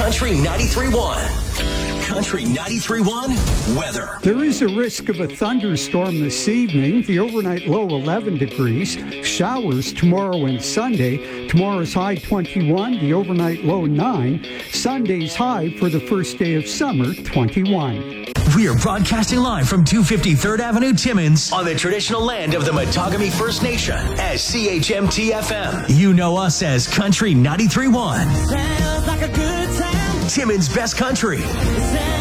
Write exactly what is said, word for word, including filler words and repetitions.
Country ninety-three point one. Country ninety-three point one weather. There is a risk of a thunderstorm this evening. The overnight low eleven degrees. Showers tomorrow and Sunday. Tomorrow's high twenty-one. The overnight low nine. Sunday's high for the first day of summer twenty-one. We are broadcasting live from two fifty third Avenue, Timmins, on the traditional land of the Matagami First Nation as C H M T F M. You know us as Country ninety-three point one. Sounds like a good time. Timmins' best country.